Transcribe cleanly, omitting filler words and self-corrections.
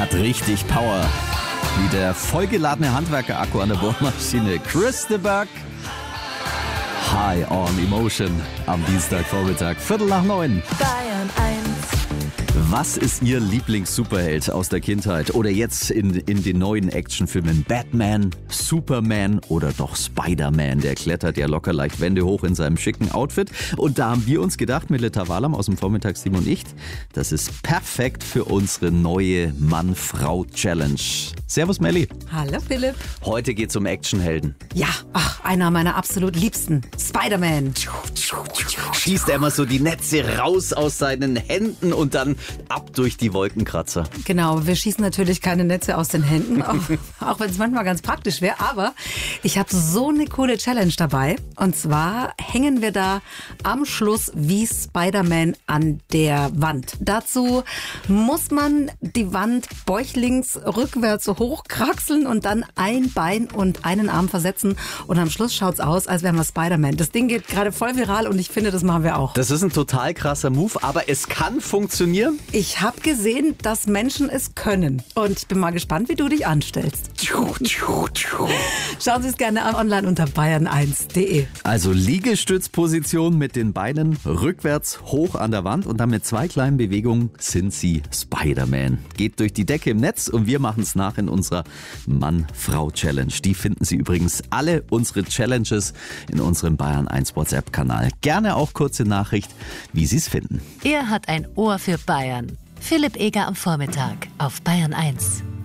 hat richtig Power. Wie der vollgeladene Handwerker-Akku an der Bohrmaschine. Chris de Burgh. High on Emotion am Dienstagvormittag, 8:45. Bayern 1. Was ist Ihr Lieblings-Superheld aus der Kindheit oder jetzt in den neuen Actionfilmen? Batman, Superman oder doch Spider-Man? Der klettert ja locker leicht Wände hoch in seinem schicken Outfit. Und da haben wir uns gedacht, Melita Walam aus dem Vormittagsteam und ich, das ist perfekt für unsere neue Mann-Frau-Challenge. Servus Melli. Hallo Philipp. Heute geht's um Actionhelden. Ja, einer meiner absolut liebsten. Spider-Man. Schießt er immer so die Netze raus aus seinen Händen und dann ab durch die Wolkenkratzer. Genau, wir schießen natürlich keine Netze aus den Händen, auch wenn es manchmal ganz praktisch wäre. Aber ich habe so eine coole Challenge dabei. Und zwar hängen wir da am Schluss wie Spider-Man an der Wand. Dazu muss man die Wand bäuchlings rückwärts hochkraxeln und dann ein Bein und einen Arm versetzen. Und am Schluss schaut's aus, als wären wir Spider-Man. Das Ding geht gerade voll viral und ich finde, das machen wir auch. Das ist ein total krasser Move, aber es kann funktionieren. Ich habe gesehen, dass Menschen es können. Und ich bin mal gespannt, wie du dich anstellst. Schauen Sie es gerne an online unter bayern1.de. Also Liegestützposition mit den Beinen rückwärts hoch an der Wand und dann mit 2 kleinen Bewegungen sind Sie Spider-Man. Geht durch die Decke im Netz und wir machen es nach in unserer Mann-Frau-Challenge. Die finden Sie übrigens alle unsere Challenges in unserem Bayern 1 WhatsApp-Kanal. Gerne auch kurze Nachricht, wie Sie es finden. Er hat ein Ohr für Bayern. Philipp Eger am Vormittag auf Bayern 1.